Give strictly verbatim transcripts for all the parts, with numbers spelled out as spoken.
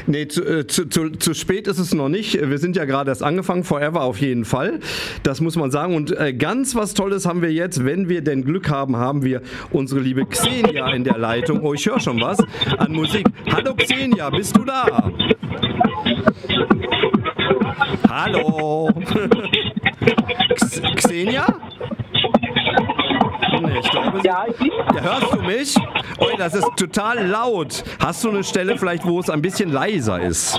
Nee, zu, äh, zu, zu, zu spät ist es noch nicht. Wir sind ja gerade erst angefangen, Forever auf jeden Fall. Das muss man sagen. Und äh, ganz was Tolles haben wir jetzt, wenn wir denn Glück haben, haben wir unsere liebe Xenia in der Leitung. Oh, ich höre schon was an Musik. Hallo Xenia, bist du da? Hallo. X- Xenia? Nee, ich glaube, ja, hörst du mich? Oh, das ist total laut. Hast du eine Stelle vielleicht, wo es ein bisschen leiser ist?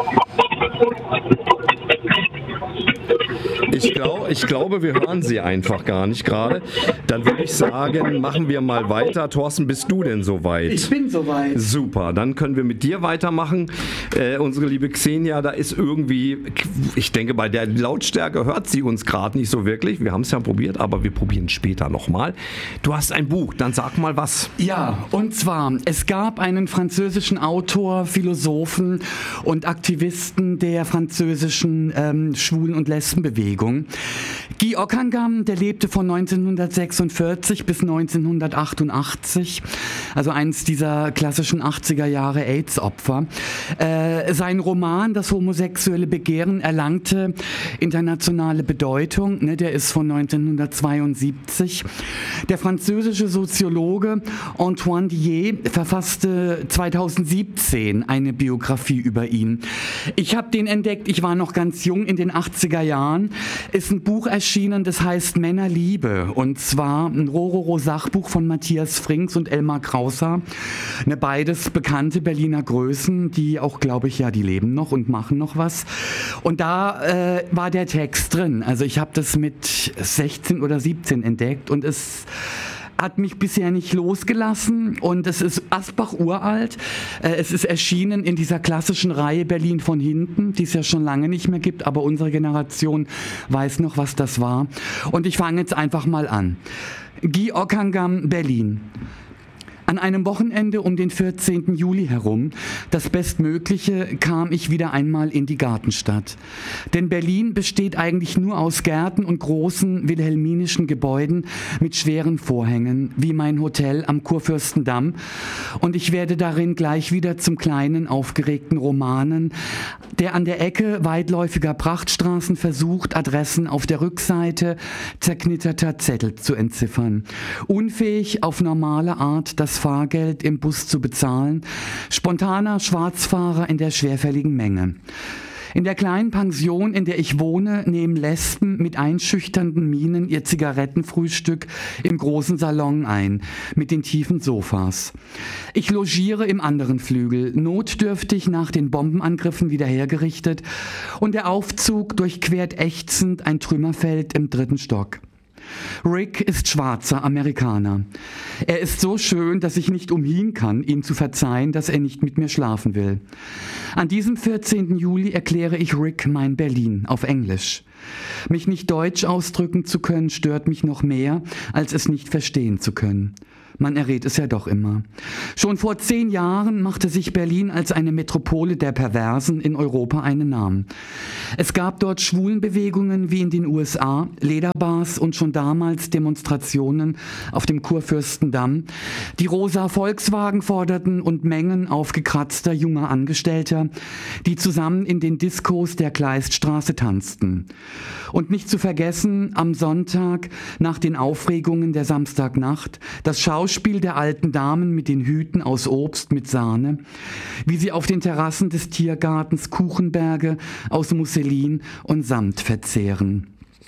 Ich, glaub, ich glaube, wir hören sie einfach gar nicht gerade. Dann würde ich sagen, machen wir mal weiter. Thorsten, bist du denn soweit? Ich bin soweit. Super, dann können wir mit dir weitermachen. Äh, unsere liebe Xenia, da ist irgendwie, ich denke, bei der Lautstärke hört sie uns gerade nicht so wirklich. Wir haben es ja probiert, aber wir probieren später nochmal. Du hast ein Buch, dann sag mal was. Ja, und zwar, es gab einen französischen Autor, Philosophen und Aktivisten der französischen ähm, Schwulen- und Lesbenbewegung. Guy Ockeghem, der lebte von neunzehnhundertsechsundvierzig bis neunzehnhundertachtundachtzig, also eines dieser klassischen achtziger Jahre AIDS-Opfer. Äh, sein Roman Das homosexuelle Begehren erlangte internationale Bedeutung, ne, der ist von neunzehnhundertzweiundsiebzig. Der französische Soziologe Antoine Dier verfasste zweitausendsiebzehn eine Biografie über ihn. Ich habe den entdeckt, ich war noch ganz jung in den achtziger Jahren. Ist ein Buch erschienen, das heißt Männerliebe, und zwar ein Rororo-Sachbuch von Matthias Frings und Elmar Krauser, ne, beides bekannte Berliner Größen, die auch, glaube ich, ja, die leben noch und machen noch was. Und da äh, war der Text drin, also ich habe das mit sechzehn oder siebzehn entdeckt und es hat mich bisher nicht losgelassen, und es ist Asbach uralt. Es ist erschienen in dieser klassischen Reihe Berlin von hinten, die es ja schon lange nicht mehr gibt, aber unsere Generation weiß noch, was das war. Und ich fange jetzt einfach mal an. Guy Ockeghem, Berlin. An einem Wochenende um den vierzehnten Juli herum, das Bestmögliche, kam ich wieder einmal in die Gartenstadt. Denn Berlin besteht eigentlich nur aus Gärten und großen wilhelminischen Gebäuden mit schweren Vorhängen, wie mein Hotel am Kurfürstendamm. Und ich werde darin gleich wieder zum kleinen, aufgeregten Romanen, der an der Ecke weitläufiger Prachtstraßen versucht, Adressen auf der Rückseite zerknitterter Zettel zu entziffern. Unfähig, auf normale Art das Fahrgeld im Bus zu bezahlen, spontaner Schwarzfahrer in der schwerfälligen Menge. In der kleinen Pension, in der ich wohne, nehmen Lesben mit einschüchternden Mienen ihr Zigarettenfrühstück im großen Salon ein, mit den tiefen Sofas. Ich logiere im anderen Flügel, notdürftig nach den Bombenangriffen wieder hergerichtet, und der Aufzug durchquert ächzend ein Trümmerfeld im dritten Stock. Rick ist schwarzer Amerikaner. Er ist so schön, dass ich nicht umhin kann, ihm zu verzeihen, dass er nicht mit mir schlafen will. An diesem vierzehnten Juli erkläre ich Rick mein Berlin auf Englisch. Mich nicht deutsch ausdrücken zu können, stört mich noch mehr, als es nicht verstehen zu können. Man errät es ja doch immer. Schon vor zehn Jahren machte sich Berlin als eine Metropole der Perversen in Europa einen Namen. Es gab dort Schwulenbewegungen wie in den U S A, Lederbars und schon damals Demonstrationen auf dem Kurfürstendamm, die rosa Volkswagen forderten und Mengen aufgekratzter junger Angestellter, die zusammen in den Diskos der Kleiststraße tanzten. Und nicht zu vergessen, am Sonntag nach den Aufregungen der Samstagnacht, das Schauspiel der alten Damen mit den Hüten aus Obst mit Sahne, wie sie auf den Terrassen des Tiergartens Kuchenberge aus Musselin und Samt verzehren.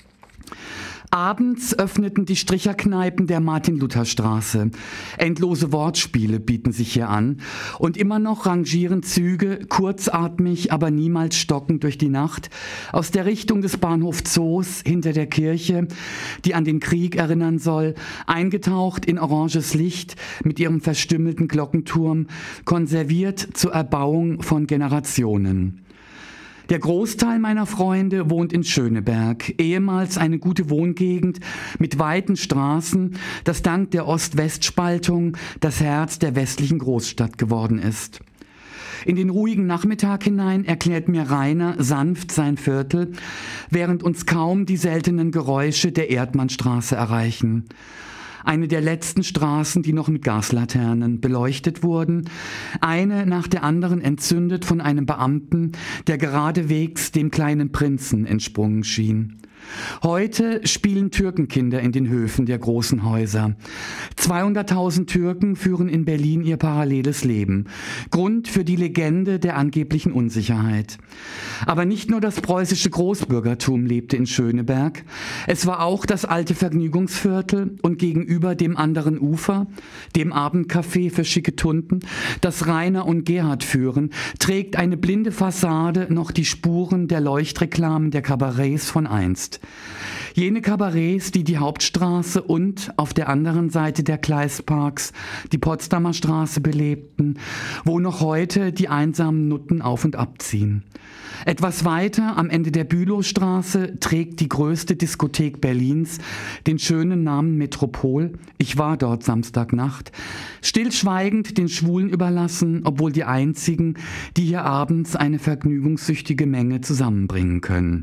Abends öffneten die Stricherkneipen der Martin-Luther-Straße. Endlose Wortspiele bieten sich hier an. Und immer noch rangieren Züge, kurzatmig, aber niemals stockend durch die Nacht, aus der Richtung des Bahnhof Zoos hinter der Kirche, die an den Krieg erinnern soll, eingetaucht in oranges Licht mit ihrem verstümmelten Glockenturm, konserviert zur Erbauung von Generationen. Der Großteil meiner Freunde wohnt in Schöneberg, ehemals eine gute Wohngegend mit weiten Straßen, das dank der Ost-West-Spaltung das Herz der westlichen Großstadt geworden ist. In den ruhigen Nachmittag hinein erklärt mir Rainer sanft sein Viertel, während uns kaum die seltenen Geräusche der Erdmannstraße erreichen. Eine der letzten Straßen, die noch mit Gaslaternen beleuchtet wurden. Eine nach der anderen entzündet von einem Beamten, der geradewegs dem kleinen Prinzen entsprungen schien. Heute spielen Türkenkinder in den Höfen der großen Häuser. zweihunderttausend Türken führen in Berlin ihr paralleles Leben. Grund für die Legende der angeblichen Unsicherheit. Aber nicht nur das preußische Großbürgertum lebte in Schöneberg. Es war auch das alte Vergnügungsviertel und gegenüber dem anderen Ufer, dem Abendcafé für schicke Tunden, das Rainer und Gerhard führen, trägt eine blinde Fassade noch die Spuren der Leuchtreklamen der Kabarets von einst. Jene Kabarets, die die Hauptstraße und auf der anderen Seite der Kleistparks die Potsdamer Straße belebten, wo noch heute die einsamen Nutten auf und abziehen. Etwas weiter am Ende der Bülowstraße trägt die größte Diskothek Berlins den schönen Namen Metropol. Ich war dort Samstagnacht. Stillschweigend den Schwulen überlassen, obwohl die einzigen, die hier abends eine vergnügungssüchtige Menge zusammenbringen können.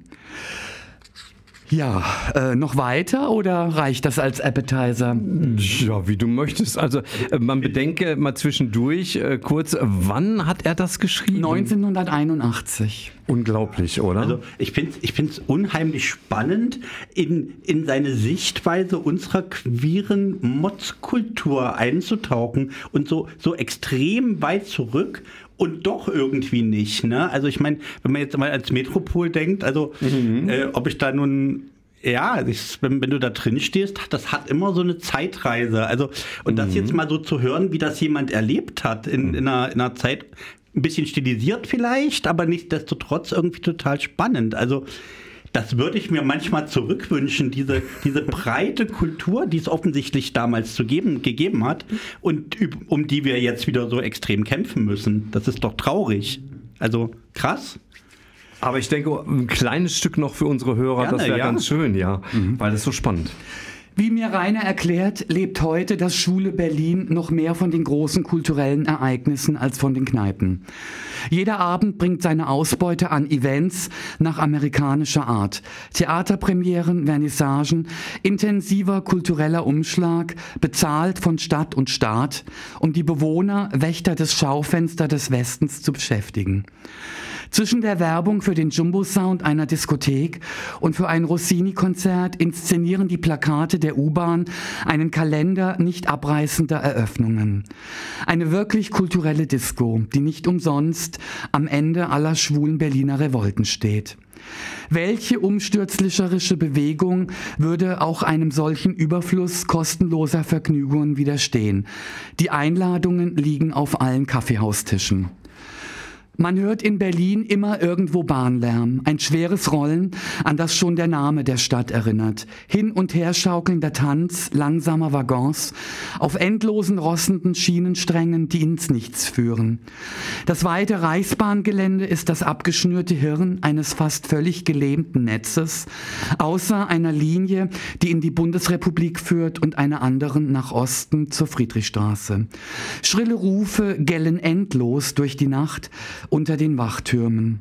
Ja, äh, noch weiter oder reicht das als Appetizer? Ja, wie du möchtest. Also äh, man bedenke mal zwischendurch äh, kurz, wann hat er das geschrieben? neunzehnhunderteinundachtzig. Unglaublich, oder? Also ich finde es ich find's unheimlich spannend, in, in seine Sichtweise unserer queeren Motzkultur einzutauchen und so, so extrem weit zurück und doch irgendwie nicht. Ne? Also ich meine, wenn man jetzt mal als Metropol denkt, also mhm. äh, ob ich da nun... Ja, ich, wenn, wenn du da drin stehst, das hat immer so eine Zeitreise. Also, und das mhm. jetzt mal so zu hören, wie das jemand erlebt hat in, mhm. in, einer, in einer Zeit, ein bisschen stilisiert vielleicht, aber nichtsdestotrotz irgendwie total spannend. Also das würde ich mir manchmal zurückwünschen, diese, diese breite Kultur, die es offensichtlich damals zu geben, gegeben hat und um die wir jetzt wieder so extrem kämpfen müssen. Das ist doch traurig. Also krass. Aber ich denke, ein kleines Stück noch für unsere Hörer, Gerne, das wäre ja. ganz schön, ja, mhm. weil das ist so spannend. Wie mir Rainer erklärt, lebt heute das schwule Berlin noch mehr von den großen kulturellen Ereignissen als von den Kneipen. Jeder Abend bringt seine Ausbeute an Events nach amerikanischer Art. Theaterpremieren, Vernissagen, intensiver kultureller Umschlag, bezahlt von Stadt und Staat, um die Bewohner, Wächter des Schaufensters des Westens zu beschäftigen. Zwischen der Werbung für den Jumbo-Sound einer Diskothek und für ein Rossini-Konzert inszenieren die Plakate der U-Bahn einen Kalender nicht abreißender Eröffnungen. Eine wirklich kulturelle Disco, die nicht umsonst am Ende aller schwulen Berliner Revolten steht. Welche umstürzlicherische Bewegung würde auch einem solchen Überfluss kostenloser Vergnügungen widerstehen? Die Einladungen liegen auf allen Kaffeehaustischen. Man hört in Berlin immer irgendwo Bahnlärm, ein schweres Rollen, an das schon der Name der Stadt erinnert. Hin- und her schaukelnder Tanz langsamer Waggons auf endlosen rossenden Schienensträngen, die ins Nichts führen. Das weite Reichsbahngelände ist das abgeschnürte Hirn eines fast völlig gelähmten Netzes, außer einer Linie, die in die Bundesrepublik führt und einer anderen nach Osten zur Friedrichstraße. Schrille Rufe gellen endlos durch die Nacht unter den Wachtürmen.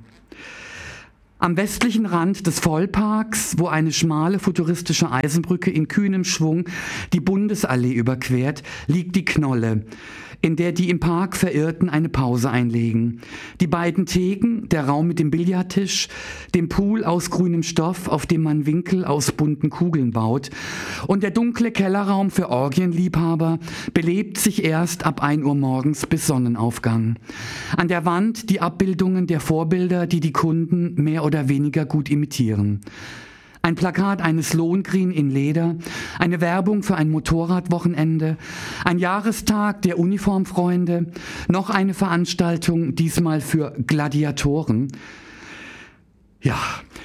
Am westlichen Rand des Vollparks, wo eine schmale futuristische Eisenbrücke in kühnem Schwung die Bundesallee überquert, liegt die Knolle, in der die im Park Verirrten eine Pause einlegen. Die beiden Theken, der Raum mit dem Billardtisch, dem Pool aus grünem Stoff, auf dem man Winkel aus bunten Kugeln baut, und der dunkle Kellerraum für Orgienliebhaber belebt sich erst ab ein Uhr morgens bis Sonnenaufgang. An der Wand die Abbildungen der Vorbilder, die die Kunden mehr oder weniger gut imitieren. Ein Plakat eines Lohengrin in Leder, eine Werbung für ein Motorradwochenende, ein Jahrestag der Uniformfreunde, noch eine Veranstaltung, diesmal für Gladiatoren. Ja.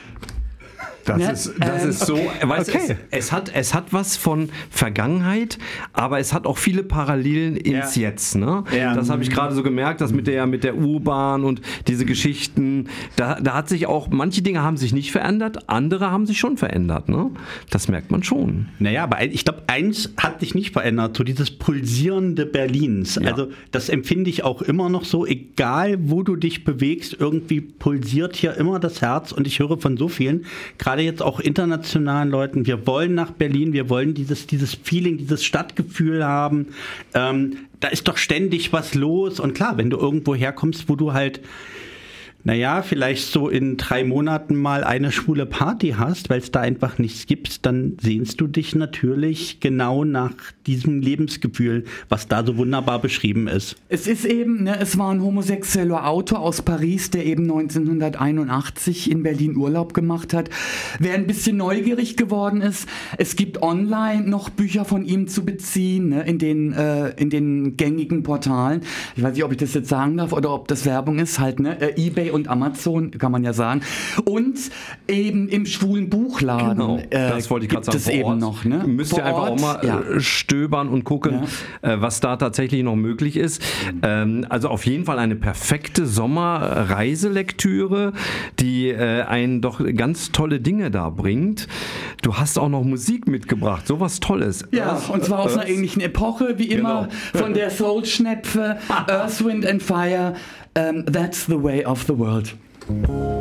Das, ja, ist, das ähm, ist so, weißt, okay. es, es, hat, es hat was von Vergangenheit, aber es hat auch viele Parallelen ins ja. Jetzt. Ne? Ja. Das habe ich gerade so gemerkt, das mit der, mit der U-Bahn und diese Geschichten, da, da hat sich auch, manche Dinge haben sich nicht verändert, andere haben sich schon verändert. Ne? Das merkt man schon. Naja, aber ich glaube, eins hat sich nicht verändert, so dieses pulsierende Berlins. Ja. Also das empfinde ich auch immer noch so, egal wo du dich bewegst, irgendwie pulsiert hier immer das Herz und ich höre von so vielen, gerade gerade jetzt auch internationalen Leuten, wir wollen nach Berlin, wir wollen dieses, dieses Feeling, dieses Stadtgefühl haben. Ähm, da ist doch ständig was los. Und klar, wenn du irgendwo herkommst, wo du halt, naja, vielleicht so in drei Monaten mal eine schwule Party hast, weil es da einfach nichts gibt, dann sehnst du dich natürlich genau nach diesem Lebensgefühl, was da so wunderbar beschrieben ist. Es ist eben, ne, es war ein homosexueller Autor aus Paris, der eben neunzehnhunderteinundachtzig in Berlin Urlaub gemacht hat. Wer ein bisschen neugierig geworden ist, es gibt online noch Bücher von ihm zu beziehen, ne, in den, äh, in den gängigen Portalen. Ich weiß nicht, ob ich das jetzt sagen darf oder ob das Werbung ist, halt, ne, äh, eBay und Amazon, kann man ja sagen. Und eben im schwulen Buchladen. Genau, äh, das wollte ich gerade sagen. Das eben Ort. noch. Ne? Müsst ihr Vor einfach Ort, auch mal ja. äh, stöbern und gucken, Ja. äh, was da tatsächlich noch möglich ist. Ähm, also auf jeden Fall eine perfekte Sommerreiselektüre, die äh, einen doch ganz tolle Dinge da bringt. Du hast auch noch Musik mitgebracht, sowas Tolles. Ja, Earth, und zwar aus einer Earth. ähnlichen Epoche, wie immer, Genau. von der Soul-Schnepfe, Earth, Wind and Fire, um, That's the Way of the World.